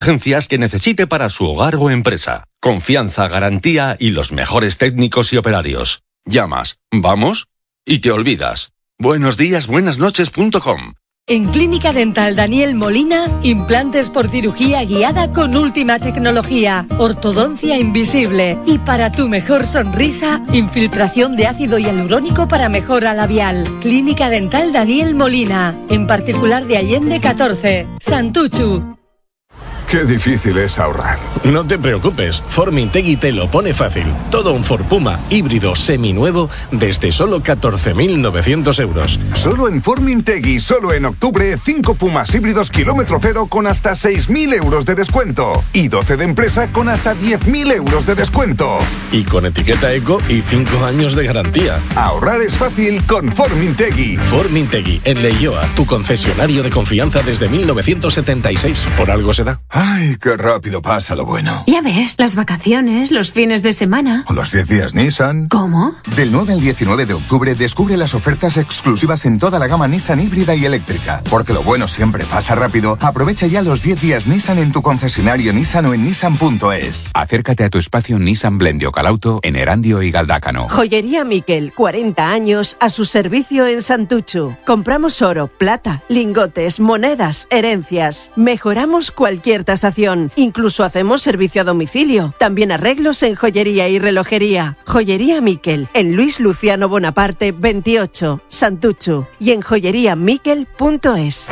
Agencias que necesite para su hogar o empresa. Confianza, garantía y los mejores técnicos y operarios. Llamas, vamos y te olvidas. buenosdías-buenasnoches.com. En Clínica Dental Daniel Molina, implantes por cirugía guiada con última tecnología, ortodoncia invisible y para tu mejor sonrisa, infiltración de ácido hialurónico para mejora labial. Clínica Dental Daniel Molina, en particular de Allende 14, Santuchu. Qué difícil es ahorrar. No te preocupes, Formintegui te lo pone fácil. Todo un Ford Puma híbrido seminuevo desde solo 14.900 euros. Solo en Formintegui, solo en octubre, 5 Pumas híbridos kilómetro cero con hasta 6.000 euros de descuento. Y 12 de empresa con hasta 10.000 euros de descuento. Y con etiqueta eco y 5 años de garantía. Ahorrar es fácil con Formintegui. Formintegui, en Leioa, tu concesionario de confianza desde 1976. Por algo será. Ay, qué rápido pasa lo bueno. Ya ves, las vacaciones, los fines de semana. O los 10 días Nissan. ¿Cómo? Del 9 al 19 de octubre descubre las ofertas exclusivas en toda la gama Nissan híbrida y eléctrica. Porque lo bueno siempre pasa rápido. Aprovecha ya los 10 días Nissan en tu concesionario Nissan o en nissan.es. Acércate a tu espacio Nissan Blendio Calauto en Erandio y Galdácano. Joyería Miquel, 40 años a su servicio en Santuchu. Compramos oro, plata, lingotes, monedas, herencias. Mejoramos cualquier tasación. Incluso hacemos servicio a domicilio. También arreglos en joyería y relojería. Joyería Miquel, en Luis Luciano Bonaparte 28, Santuchu. Y en joyeriamiquel.es.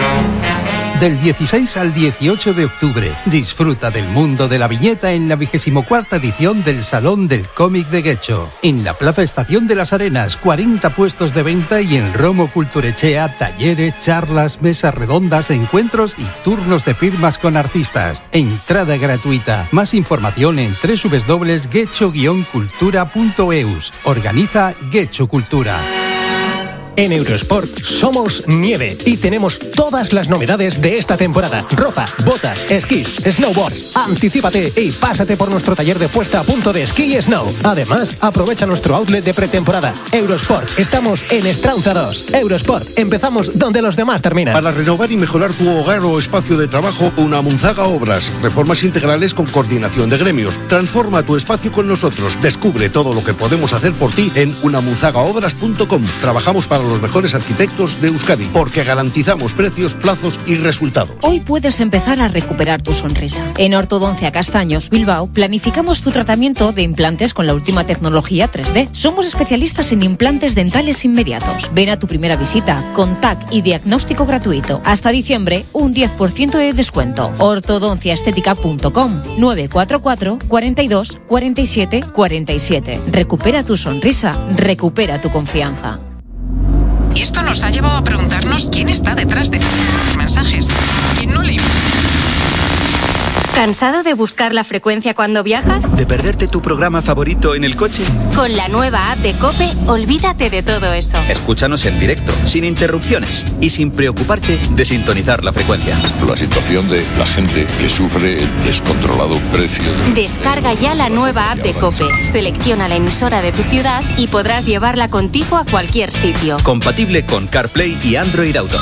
Del 16 al 18 de octubre, disfruta del mundo de la viñeta en la 24ª edición del Salón del Cómic de Guecho. En la Plaza Estación de las Arenas, 40 puestos de venta y en Romo Culturechea, talleres, charlas, mesas redondas, encuentros y turnos de firmas con artistas. Entrada gratuita. Más información en www.guecho-cultura.eus. Organiza Guecho Cultura. En Eurosport somos nieve y tenemos todas las novedades de esta temporada. Ropa, botas, esquís, snowboards. Anticípate y pásate por nuestro taller de puesta a punto de esquí y snow. Además, aprovecha nuestro outlet de pretemporada. Eurosport, estamos en Estraunza 2. Eurosport, empezamos donde los demás terminan. Para renovar y mejorar tu hogar o espacio de trabajo, Unamunzaga Obras. Reformas integrales con coordinación de gremios. Transforma tu espacio con nosotros. Descubre todo lo que podemos hacer por ti en unamunzagaobras.com. Trabajamos para los mejores arquitectos de Euskadi, porque garantizamos precios, plazos y resultados. Hoy puedes empezar a recuperar tu sonrisa. En Ortodoncia Castaños Bilbao planificamos tu tratamiento de implantes con la última tecnología 3D. Somos especialistas en implantes dentales inmediatos. Ven a tu primera visita con TAC y diagnóstico gratuito. Hasta diciembre, un 10% de descuento. ortodonciaestética.com 944 42 47 47. Recupera tu sonrisa, recupera tu confianza. Y esto nos ha llevado a preguntarnos quién está detrás de los mensajes. ¿Quién no lee? ¿Cansado de buscar la frecuencia cuando viajas? ¿De perderte tu programa favorito en el coche? Con la nueva app de COPE, olvídate de todo eso. Escúchanos en directo, sin interrupciones y sin preocuparte de sintonizar la frecuencia. La situación de la gente que sufre el descontrolado precio. Descarga ya la nueva app de COPE, selecciona la emisora de tu ciudad y podrás llevarla contigo a cualquier sitio. Compatible con CarPlay y Android Auto.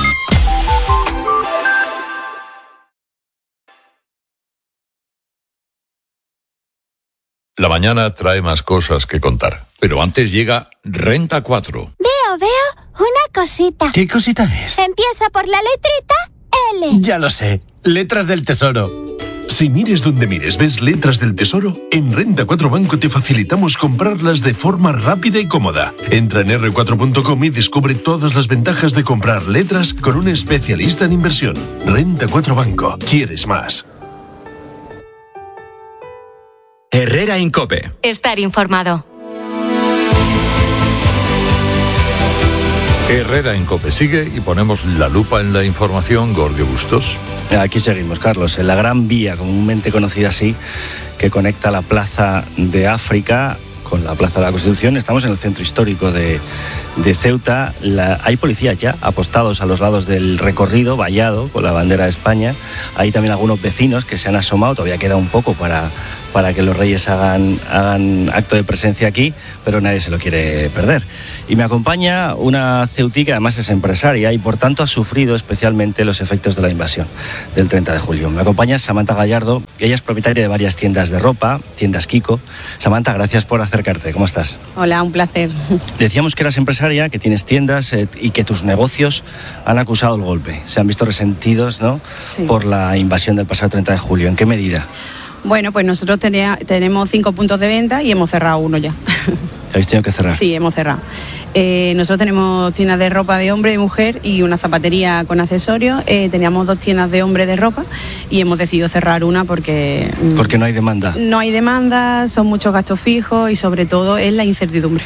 La mañana trae más cosas que contar, pero antes llega Renta 4. Veo una cosita. ¿Qué cosita es? Empieza por la letrita L. Ya lo sé, letras del tesoro. Si mires donde mires, ves letras del tesoro, en Renta 4 Banco te facilitamos comprarlas de forma rápida y cómoda. Entra en r4.com y descubre todas las ventajas de comprar letras con un especialista en inversión. Renta 4 Banco. ¿Quieres más? Herrera Incope. Estar informado. Herrera Incope sigue y ponemos la lupa en la información. Gordio Bustos. Aquí seguimos, Carlos, en la Gran Vía, comúnmente conocida así, que conecta la Plaza de África con la Plaza de la Constitución. Estamos en el centro histórico de Ceuta. Hay policías ya apostados a los lados del recorrido, vallado con la bandera de España. Hay también algunos vecinos que se han asomado, todavía queda un poco para para que los Reyes hagan acto de presencia aquí, pero nadie se lo quiere perder. Y me acompaña una ceutí que además es empresaria y por tanto ha sufrido especialmente los efectos de la invasión del 30 de julio. Me acompaña Samantha Gallardo, ella es propietaria de varias tiendas de ropa, tiendas Kiko. Samantha, gracias por acercarte, ¿cómo estás? Hola, un placer. Decíamos que eras empresaria, que tienes tiendas y que tus negocios han acusado el golpe. Se han visto resentidos, ¿no? Sí. Por la invasión del pasado 30 de julio. ¿En qué medida? Bueno, pues nosotros tenemos 5 puntos de venta y hemos cerrado uno ya. ¿Habéis tenido que cerrar? Sí, hemos cerrado. Nosotros tenemos tiendas de ropa de hombre y mujer y una zapatería con accesorios. Teníamos 2 tiendas de hombre de ropa y hemos decidido cerrar una porque... Porque no hay demanda. No hay demanda, son muchos gastos fijos y sobre todo es la incertidumbre.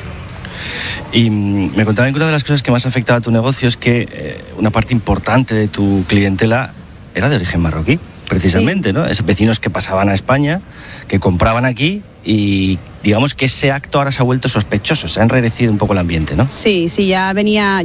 Y me contaban que una de las cosas que más afectaba a tu negocio es que una parte importante de tu clientela era de origen marroquí, precisamente, sí. ¿no? Esos vecinos que pasaban a España, que compraban aquí y digamos que ese acto ahora se ha vuelto sospechoso, se ha enrarecido un poco el ambiente, ¿no? Sí, ya venía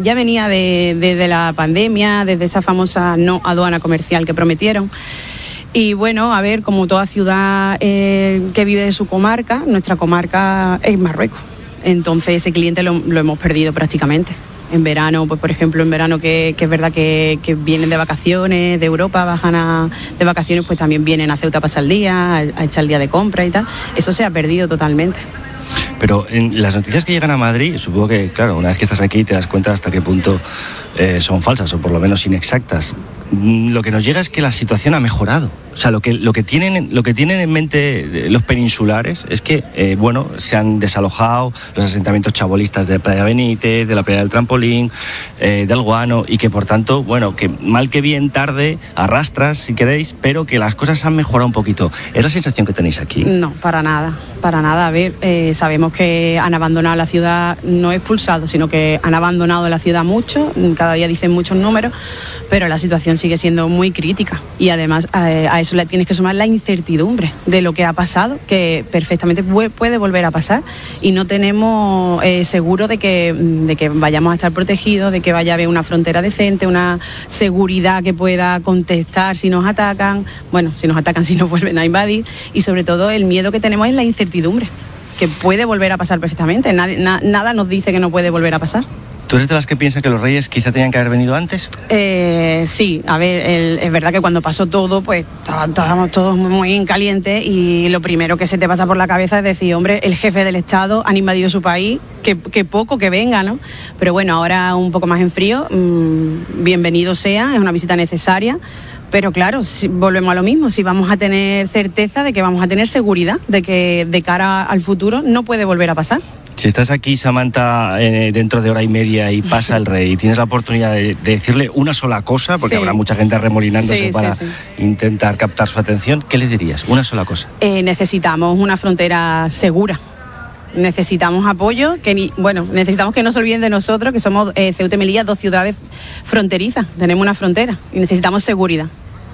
de la pandemia, desde esa famosa no aduana comercial que prometieron. Y bueno, a ver, como toda ciudad que vive de su comarca, nuestra comarca es Marruecos. Entonces ese cliente lo hemos perdido prácticamente. En verano, pues por ejemplo, en verano que es verdad que vienen de vacaciones, de Europa, bajan de vacaciones, pues también vienen a Ceuta a pasar el día, a echar el día de compra y tal. Eso se ha perdido totalmente. Pero en las noticias que llegan a Madrid, supongo que, claro, una vez que estás aquí te das cuenta hasta qué punto son falsas o por lo menos inexactas. Lo que nos llega es que la situación ha mejorado. O sea, lo que tienen en mente los peninsulares es que, se han desalojado los asentamientos chabolistas de Playa Benítez, de la Playa del Trampolín, del Guano, y que por tanto, que mal que bien tarde, arrastras si queréis, pero que las cosas han mejorado un poquito. ¿Es la sensación que tenéis aquí? No, para nada. A ver, sabemos que han abandonado la ciudad, no expulsado, sino que han abandonado la ciudad mucho, cada día dicen muchos números, pero la situación sigue siendo muy crítica y además a eso le tienes que sumar la incertidumbre de lo que ha pasado, que perfectamente puede volver a pasar y no tenemos seguro de que vayamos a estar protegidos, de que vaya a haber una frontera decente, una seguridad que pueda contestar si nos atacan, si nos vuelven a invadir, y sobre todo el miedo que tenemos es la incertidumbre, que puede volver a pasar perfectamente, nada nos dice que no puede volver a pasar. ¿Tú eres de las que piensan que los Reyes quizá tenían que haber venido antes? Sí, a ver, es verdad que cuando pasó todo, pues estábamos todos muy en caliente y lo primero que se te pasa por la cabeza es decir, hombre, el jefe del Estado han invadido su país, que poco que venga, ¿no? Pero bueno, ahora un poco más en frío, bienvenido sea, es una visita necesaria. Pero claro, si volvemos a lo mismo, si vamos a tener certeza de que vamos a tener seguridad, de que de cara al futuro no puede volver a pasar. Si estás aquí, Samantha, dentro de hora y media y pasa el rey y tienes la oportunidad de decirle una sola cosa, porque habrá mucha gente arremolinándose para intentar captar su atención, ¿qué le dirías? Una sola cosa. Necesitamos una frontera segura. Necesitamos apoyo, necesitamos que no se olviden de nosotros, que somos Ceuta y Melilla, 2 ciudades fronterizas, tenemos una frontera y necesitamos seguridad.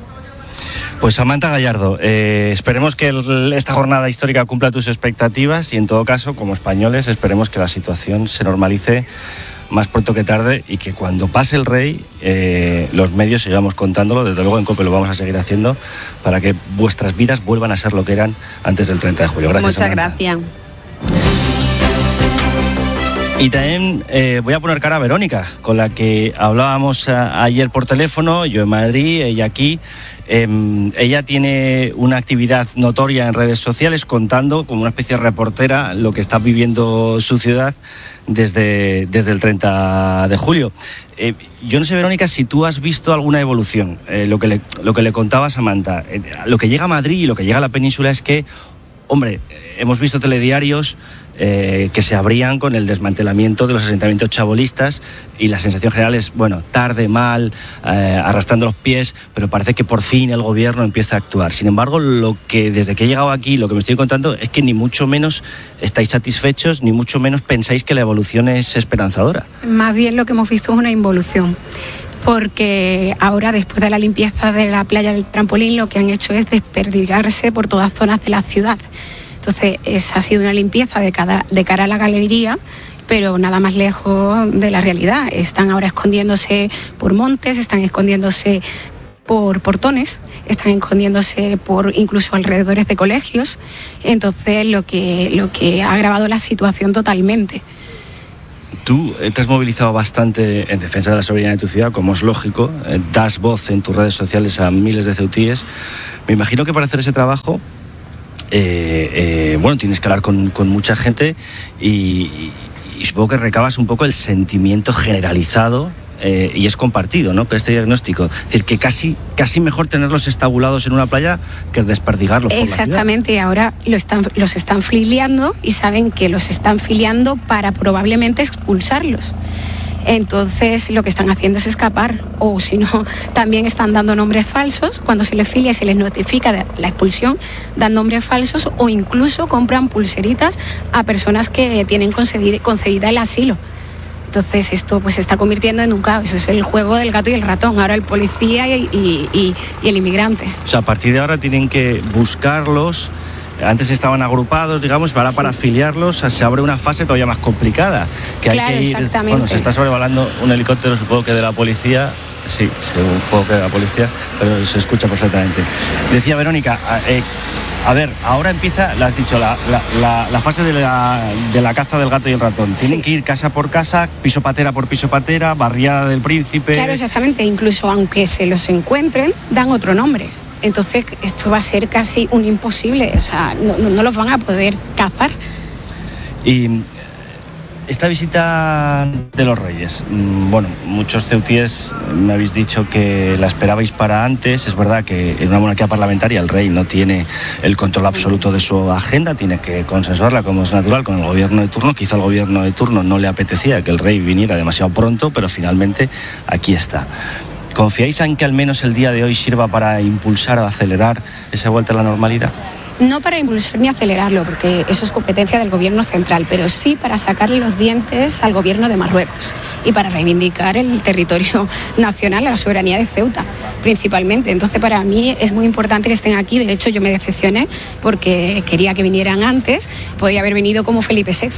Pues Samantha Gallardo, esperemos que esta jornada histórica cumpla tus expectativas y en todo caso, como españoles, esperemos que la situación se normalice más pronto que tarde y que cuando pase el rey, los medios sigamos contándolo, desde luego en COPE lo vamos a seguir haciendo, para que vuestras vidas vuelvan a ser lo que eran antes del 30 de julio. Gracias, Muchas Samantha. Gracias. Y también voy a poner cara a Verónica, con la que hablábamos ayer por teléfono, yo en Madrid, ella aquí. Ella tiene una actividad notoria en redes sociales contando como una especie de reportera lo que está viviendo su ciudad desde el 30 de julio. Yo no sé, Verónica, si tú has visto alguna evolución. Lo que le contaba Samantha, lo que llega a Madrid y lo que llega a la península es que, hombre, hemos visto telediarios que se abrían con el desmantelamiento de los asentamientos chabolistas y la sensación general es, tarde, mal, arrastrando los pies, pero parece que por fin el gobierno empieza a actuar. Sin embargo, desde que he llegado aquí, lo que me estoy contando es que ni mucho menos estáis satisfechos, ni mucho menos pensáis que la evolución es esperanzadora. Más bien lo que hemos visto es una involución. Porque ahora, después de la limpieza de la playa del Trampolín, lo que han hecho es desperdigarse por todas zonas de la ciudad. Entonces, esa ha sido una limpieza de cara a la galería, pero nada más lejos de la realidad. Están ahora escondiéndose por montes, están escondiéndose por portones, están escondiéndose por incluso alrededores de colegios. Entonces lo que ha agravado la situación totalmente. Tú te has movilizado bastante en defensa de la soberanía de tu ciudad, como es lógico, das voz en tus redes sociales a miles de ceutíes. Me imagino que para hacer ese trabajo, tienes que hablar con mucha gente y supongo que recabas un poco el sentimiento generalizado y es compartido, ¿no?, que este diagnóstico. Es decir, que casi mejor tenerlos estabulados en una playa que desperdigarlos por la ciudad. Exactamente, y ahora los están filiando y saben que los están filiando para probablemente expulsarlos. Entonces lo que están haciendo es escapar, o si no, también están dando nombres falsos. Cuando se les filia y se les notifica de la expulsión, dan nombres falsos o incluso compran pulseritas a personas que tienen concedida el asilo. Entonces esto pues se está convirtiendo en un caos. Es el juego del gato y el ratón, ahora el policía y el inmigrante. O sea, a partir de ahora tienen que buscarlos. Antes estaban agrupados, digamos, ahora para afiliarlos se abre una fase todavía más complicada. Que claro, hay que ir, exactamente. Bueno, se está sobrevolando un helicóptero, supongo que de la policía. Sí, supongo que de la policía, pero se escucha perfectamente. Decía Verónica, a ver, ahora empieza, lo has dicho, la fase de la caza del gato y el ratón. Tienen que ir casa por casa, piso patera por piso patera, barriada del Príncipe. Claro, exactamente. Incluso aunque se los encuentren, dan otro nombre. Entonces esto va a ser casi un imposible. O sea, no los van a poder cazar. Y esta visita de los Reyes, bueno, muchos ceutíes me habéis dicho que la esperabais para antes. Es verdad que en una monarquía parlamentaria el rey no tiene el control absoluto de su agenda, tiene que consensuarla, como es natural, con el gobierno de turno. Quizá al gobierno de turno no le apetecía que el rey viniera demasiado pronto, pero finalmente aquí está. ¿Confiáis en que al menos el día de hoy sirva para impulsar o acelerar esa vuelta a la normalidad? No para impulsar ni acelerarlo, porque eso es competencia del gobierno central, pero sí para sacarle los dientes al gobierno de Marruecos y para reivindicar el territorio nacional, la soberanía de Ceuta, principalmente. Entonces, para mí es muy importante que estén aquí. De hecho, yo me decepcioné porque quería que vinieran antes. Podía haber venido como Felipe VI.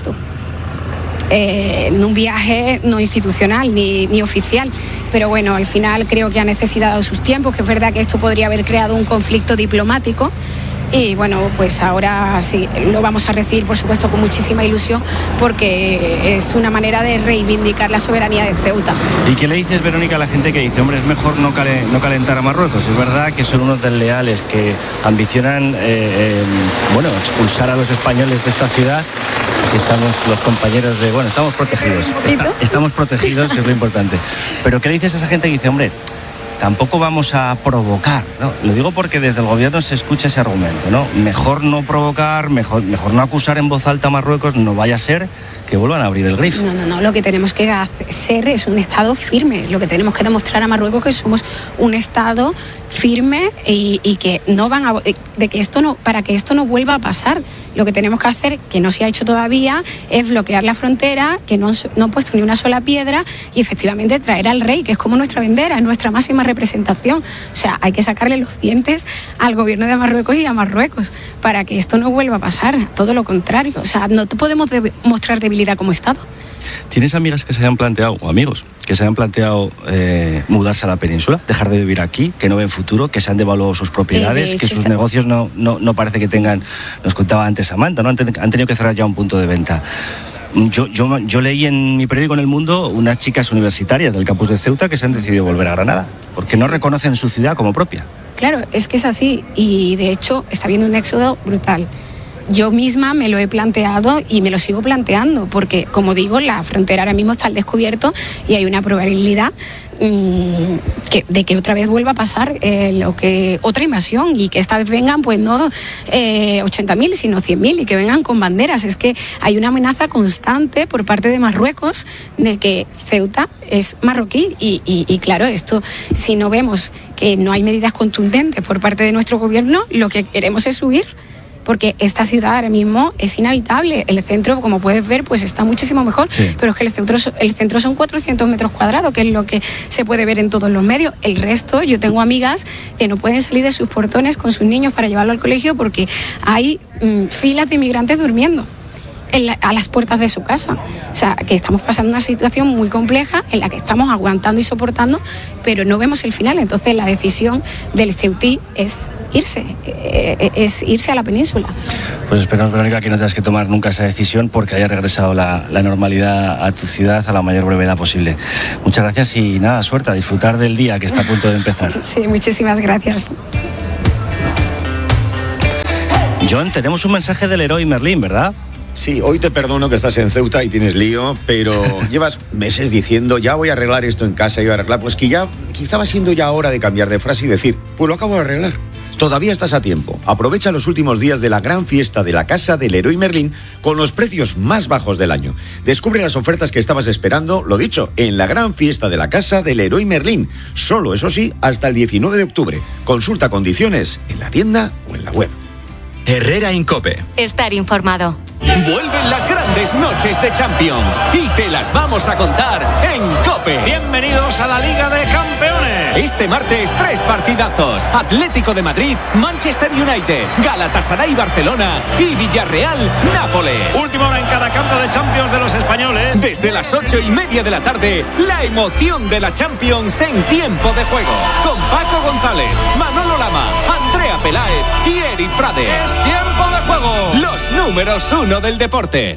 En un viaje no institucional ni oficial, pero bueno, al final creo que ha necesitado sus tiempos, que es verdad que esto podría haber creado un conflicto diplomático. Y bueno, pues ahora sí, lo vamos a recibir, por supuesto, con muchísima ilusión, porque es una manera de reivindicar la soberanía de Ceuta. ¿Y qué le dices, Verónica, a la gente que dice, hombre, es mejor no calentar a Marruecos? Es verdad que son unos desleales que ambicionan, expulsar a los españoles de esta ciudad. Aquí estamos los compañeros de... Bueno, estamos protegidos. Estamos protegidos, que es lo importante. Pero ¿qué le dices a esa gente que dice, hombre, tampoco vamos a provocar, ¿no? Lo digo porque desde el gobierno se escucha ese argumento, ¿no? Mejor no provocar, mejor no acusar en voz alta a Marruecos, no vaya a ser que vuelvan a abrir el grifo. No, lo que tenemos que hacer es un Estado firme. Lo que tenemos que demostrar a Marruecos es que somos un Estado firme y que no van a... para que esto no vuelva a pasar. Lo que tenemos que hacer, que no se ha hecho todavía, es bloquear la frontera, que no han puesto ni una sola piedra, y efectivamente traer al rey, que es como nuestra bandera, es nuestra máxima representación. O sea, hay que sacarle los dientes al gobierno de Marruecos y a Marruecos para que esto no vuelva a pasar. Todo lo contrario. O sea, no podemos mostrar debilidad como Estado. ¿Tienes amigas que se hayan planteado, o amigos, que se hayan planteado mudarse a la península, dejar de vivir aquí, que no ven futuro, que se han devaluado sus propiedades, que sus negocios no parece que tengan, nos contaba antes Samantha, ¿no? Han tenido que cerrar ya un punto de venta? Yo leí en mi periódico En el Mundo unas chicas universitarias del campus de Ceuta que se han decidido volver a Granada, porque no reconocen su ciudad como propia. Claro, es que es así, y de hecho está habiendo un éxodo brutal. Yo misma me lo he planteado y me lo sigo planteando, porque, como digo, la frontera ahora mismo está al descubierto y hay una probabilidad de que otra vez vuelva a pasar otra invasión, y que esta vez vengan pues no 80.000 sino 100.000, y que vengan con banderas. Es que hay una amenaza constante por parte de Marruecos de que Ceuta es marroquí y claro, esto, si no vemos que no hay medidas contundentes por parte de nuestro gobierno, lo que queremos es huir, porque esta ciudad ahora mismo es inhabitable. El centro, como puedes ver, pues está muchísimo mejor, sí. Pero es que el centro son 400 metros cuadrados, que es lo que se puede ver en todos los medios. El resto, yo tengo amigas que no pueden salir de sus portones con sus niños para llevarlo al colegio porque hay filas de inmigrantes durmiendo. a las puertas de su casa. O sea, que estamos pasando una situación muy compleja en la que estamos aguantando y soportando, pero no vemos el final. Entonces la decisión del Ceutí es irse a la península. Pues esperamos, Verónica, que no tengas que tomar nunca esa decisión porque haya regresado la normalidad a tu ciudad a la mayor brevedad posible. Muchas gracias y nada, suerte, a disfrutar del día que está a punto de empezar. Sí, muchísimas gracias. John, tenemos un mensaje del Leroy Merlin, ¿verdad? Sí, hoy te perdono que estás en Ceuta y tienes lío, pero llevas meses diciendo, ya voy a arreglar esto en casa, pues que ya quizá va siendo ya hora de cambiar de frase y decir, pues lo acabo de arreglar. Todavía estás a tiempo. Aprovecha los últimos días de la gran fiesta de la casa del Leroy Merlin con los precios más bajos del año. Descubre las ofertas que estabas esperando, lo dicho, en la gran fiesta de la casa del Leroy Merlin. Solo, eso sí, hasta el 19 de octubre. Consulta condiciones en la tienda o en la web. Herrera Incope. Estar informado. Vuelven las grandes noches de Champions y te las vamos a contar en COPE. Bienvenidos a la Liga de Campeones. Este martes 3 partidazos: Atlético de Madrid, Manchester United, Galatasaray Barcelona y Villarreal Nápoles. Última hora en cada campo de Champions de los españoles. Desde las 8:30 de la tarde, la emoción de la Champions en tiempo de juego, con Paco González, Manolo Lama, Andrea Peláez y Eri Frade. Es tiempo de juego. Los números 1 del deporte.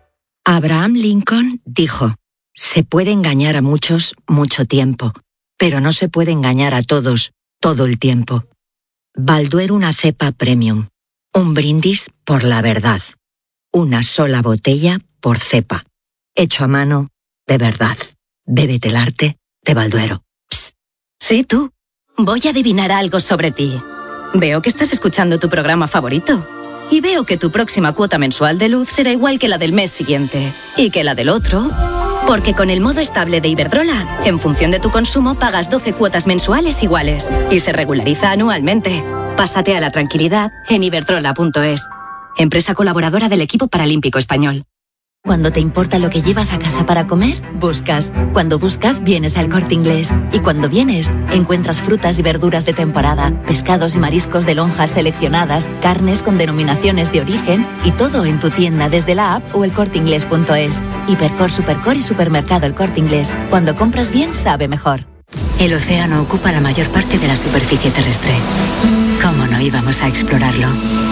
Abraham Lincoln dijo: se puede engañar a muchos mucho tiempo, pero no se puede engañar a todos todo el tiempo. Balduero, una cepa premium. Un brindis por la verdad. Una sola botella por cepa. Hecho a mano, de verdad. Bébete el arte de Balduero. Psst. Sí, tú. Voy a adivinar algo sobre ti. Veo que estás escuchando tu programa favorito. Y veo que tu próxima cuota mensual de luz será igual que la del mes siguiente. Y que la del otro. Porque con el modo estable de Iberdrola, en función de tu consumo, pagas 12 cuotas mensuales iguales. Y se regulariza anualmente. Pásate a la tranquilidad en iberdrola.es. Empresa colaboradora del equipo paralímpico español. Cuando te importa lo que llevas a casa para comer, buscas. Cuando buscas, vienes al Corte Inglés. Y cuando vienes, encuentras frutas y verduras de temporada, pescados y mariscos de lonjas seleccionadas, carnes con denominaciones de origen y todo en tu tienda desde la app o elcorteinglés.es. Hipercor, Supercor y Supermercado El Corte Inglés. Cuando compras bien, sabe mejor. El océano ocupa la mayor parte de la superficie terrestre. ¿Cómo no íbamos a explorarlo?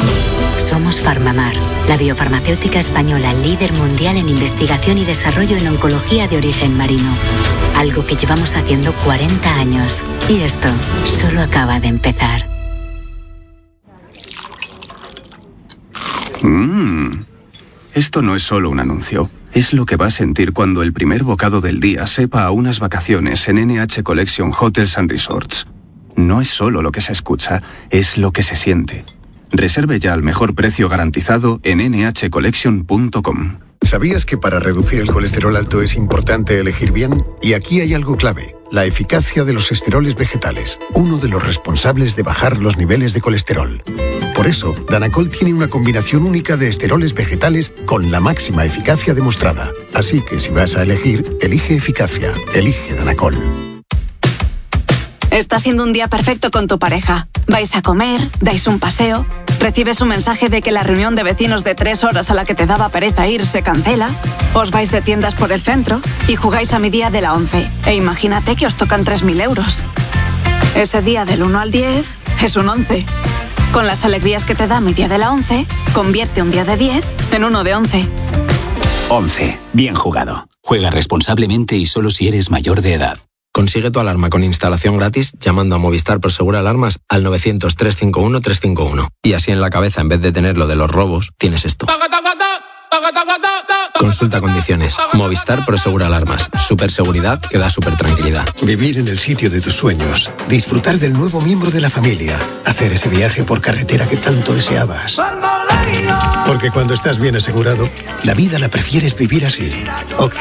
Somos Farmamar, la biofarmacéutica española líder mundial en investigación y desarrollo en oncología de origen marino. Algo que llevamos haciendo 40 años. Y esto solo acaba de empezar. Esto no es solo un anuncio. Es lo que va a sentir cuando el primer bocado del día sepa a unas vacaciones en NH Collection Hotels and Resorts. No es solo lo que se escucha, es lo que se siente. Reserve ya al mejor precio garantizado en nhcollection.com. ¿Sabías que para reducir el colesterol alto es importante elegir bien? Y aquí hay algo clave: la eficacia de los esteroles vegetales, uno de los responsables de bajar los niveles de colesterol. Por eso, Danacol tiene una combinación única de esteroles vegetales con la máxima eficacia demostrada. Así que si vas a elegir, elige eficacia. Elige Danacol. Está siendo un día perfecto con tu pareja. Vais a comer, dais un paseo, recibes un mensaje de que la reunión de vecinos de 3 horas a la que te daba pereza ir se cancela, os vais de tiendas por el centro y jugáis a mi día de la 11. E imagínate que os tocan 3.000 euros. Ese día del 1 al 10 es un 11. Con las alegrías que te da mi día de la 11, convierte un día de 10 en uno de 11. 11. Bien jugado. Juega responsablemente y solo si eres mayor de edad. Consigue tu alarma con instalación gratis llamando a Movistar Prosegur Alarmas al 900-351-351. Y así en la cabeza, en vez de tener lo de los robos, tienes esto. Consulta condiciones. Movistar Prosegur Alarmas. Superseguridad que da super tranquilidad. Vivir en el sitio de tus sueños. Disfrutar del nuevo miembro de la familia. Hacer ese viaje por carretera que tanto deseabas. Porque cuando estás bien asegurado, la vida la prefieres vivir así.